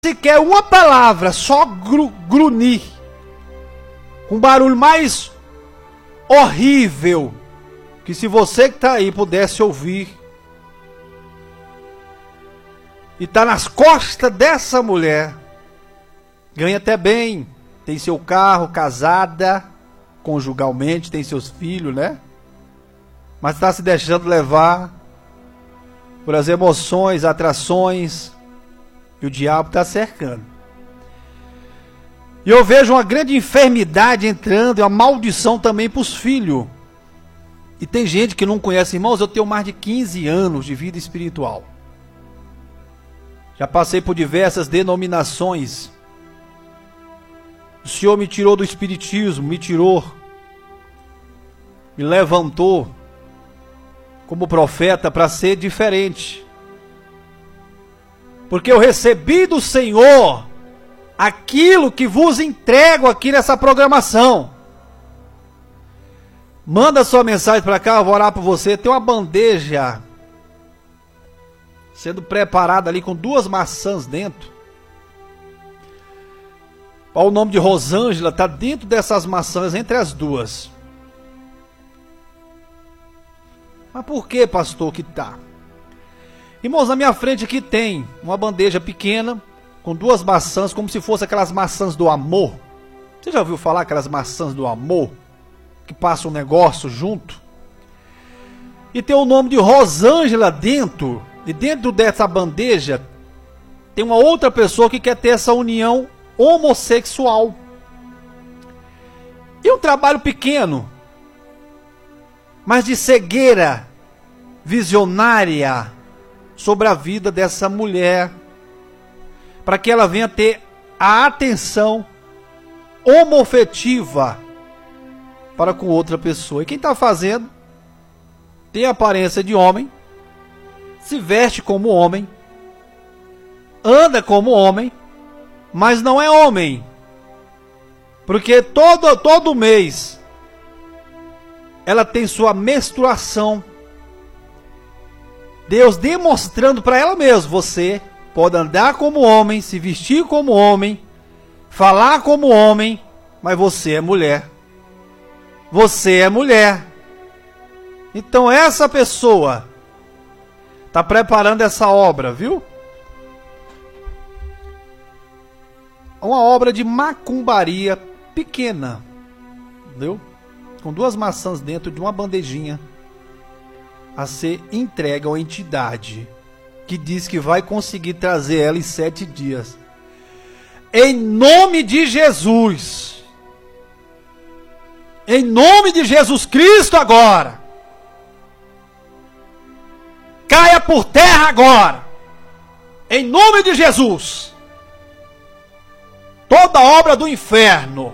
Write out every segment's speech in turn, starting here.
sequer uma palavra, só grunir. Um barulho mais horrível, que se você que está aí pudesse ouvir. E está nas costas dessa mulher. Ganha até bem. Tem seu carro, casada, conjugalmente, tem seus filhos, né? Mas está se deixando levar por as emoções, atrações. E o diabo está cercando. E eu vejo uma grande enfermidade entrando, e uma maldição também para os filhos. E tem gente que não conhece, irmãos, eu tenho mais de 15 anos de vida espiritual. Já passei por diversas denominações. O Senhor me tirou do espiritismo, me levantou como profeta para ser diferente. Porque eu recebi do Senhor aquilo que vos entrego aqui nessa programação. Manda sua mensagem para cá, eu vou orar por você. Tem uma bandeja sendo preparada ali com 2 maçãs dentro. O nome de Rosângela está dentro dessas maçãs, entre as 2. Mas por que, pastor, que está? Irmãos, na minha frente aqui tem uma bandeja pequena com 2 maçãs, como se fossem aquelas maçãs do amor. Você já ouviu falar aquelas maçãs do amor? Que passa um negócio junto? E tem o nome de Rosângela dentro. E dentro dessa bandeja tem uma outra pessoa que quer ter essa união homossexual. E um trabalho pequeno, mas de cegueira visionária sobre a vida dessa mulher, para que ela venha ter a atenção homoafetiva para com outra pessoa. E quem está fazendo tem a aparência de homem, se veste como homem, anda como homem, mas não é homem, porque todo mês ela tem sua menstruação. Deus demonstrando para ela mesma: você pode andar como homem, se vestir como homem, falar como homem, mas você é mulher. Você é mulher. Então essa pessoa está preparando essa obra, viu? Uma obra de macumbaria pequena, entendeu? Com 2 maçãs dentro de uma bandejinha, a ser entregue a uma entidade que diz que vai conseguir trazer ela em 7 dias. Em nome de Jesus. Em nome de Jesus Cristo agora. Caia por terra agora. Em nome de Jesus. Toda obra do inferno.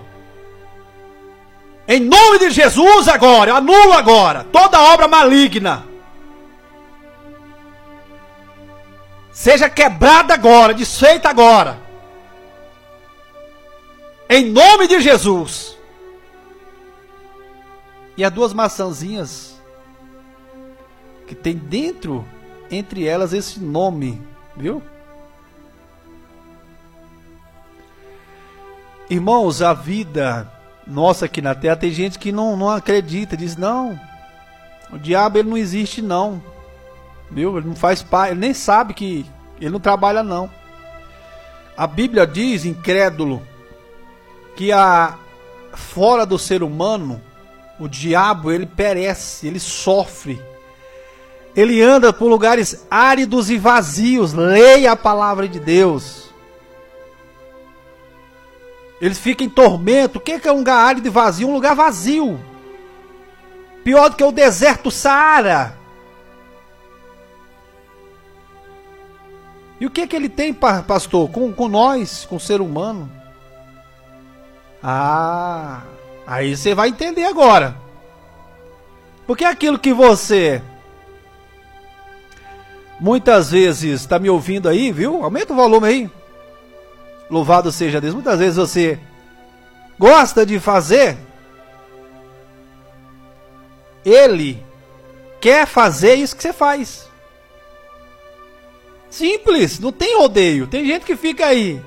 Em nome de Jesus agora. Eu anulo agora toda obra maligna. Seja quebrada agora, desfeita agora. Em nome de Jesus. E as 2 maçãzinhas que tem dentro, entre elas, esse nome, viu? Irmãos, a vida nossa aqui na terra, tem gente que não acredita, diz: não, o diabo ele não existe não, viu? Ele não faz parte, ele nem sabe que ele não trabalha não. A Bíblia diz, incrédulo, que fora do ser humano, o diabo ele perece, ele sofre. Ele anda por lugares áridos e vazios. Leia a palavra de Deus. Ele fica em tormento. O que é um lugar árido e vazio? Um lugar vazio. Pior do que o deserto Saara. E o que ele tem, pastor? Com nós, com o ser humano? Aí você vai entender agora. Porque aquilo que você muitas vezes está me ouvindo aí, viu? Aumenta o volume aí. Louvado seja Deus. Muitas vezes você gosta de fazer, ele quer fazer isso que você faz. Simples, não tem rodeio. Tem gente que fica aí